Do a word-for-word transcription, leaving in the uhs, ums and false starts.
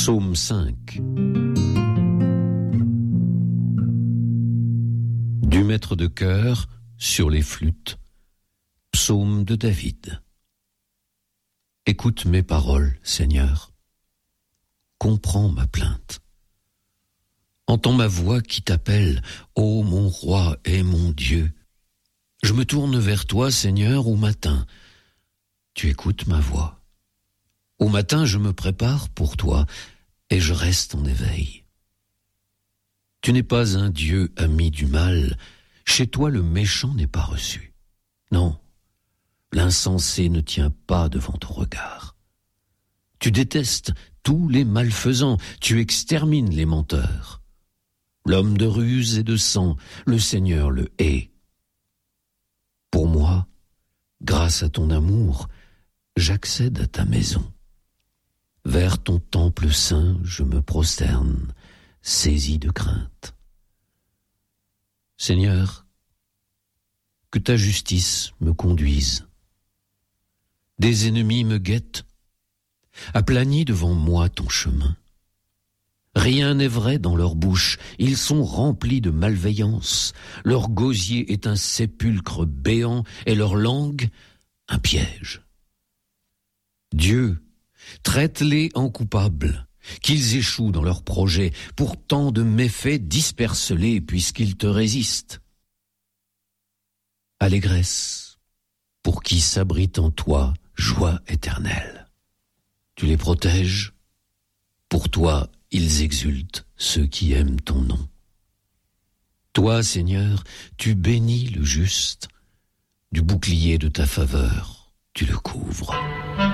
Psaume cinq. Du maître de chœur sur les flûtes. Psaume de David. Écoute mes paroles, Seigneur. Comprends ma plainte. Entends ma voix qui t'appelle, ô mon roi et mon Dieu. Je me tourne vers toi, Seigneur, au matin. Tu écoutes ma voix. Au matin, je me prépare pour toi et je reste en éveil. Tu n'es pas un Dieu ami du mal. Chez toi, le méchant n'est pas reçu. Non, l'insensé ne tient pas devant ton regard. Tu détestes tous les malfaisants, tu extermines les menteurs. L'homme de ruse et de sang, le Seigneur le hait. Pour moi, grâce à ton amour, j'accède à ta maison. Vers ton temple saint, je me prosterne, saisi de crainte. Seigneur, que ta justice me conduise. Des ennemis me guettent. Aplanis devant moi ton chemin. Rien n'est vrai dans leur bouche, ils sont remplis de malveillance. Leur gosier est un sépulcre béant et leur langue un piège. Dieu, traite-les en coupables, qu'ils échouent dans leurs projets. Pour tant de méfaits, disperse-les puisqu'ils te résistent. Allégresse, pour qui s'abrite en toi, joie éternelle. Tu les protèges, pour toi ils exultent, ceux qui aiment ton nom. Toi, Seigneur, tu bénis le juste, du bouclier de ta faveur, tu le couvres.